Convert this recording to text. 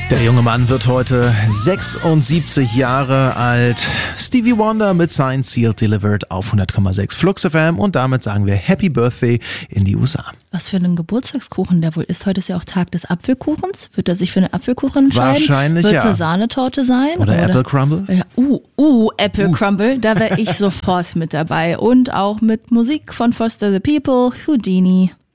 Der junge Mann wird heute 76 Jahre alt. Stevie Wonder mit Signed, Sealed, Delivered auf 100,6 Flux FM und damit sagen wir Happy Birthday in die USA. Was für einen Geburtstagskuchen der wohl ist. Heute ist ja auch Tag des Apfelkuchens. Wird er sich für einen Apfelkuchen entscheiden? Wahrscheinlich, Wird ja. es eine Sahnetorte sein? Oder Apple Crumble? Ja, Apple Crumble, da wäre ich sofort mit dabei. Und auch mit Musik von Foster the People, Houdini.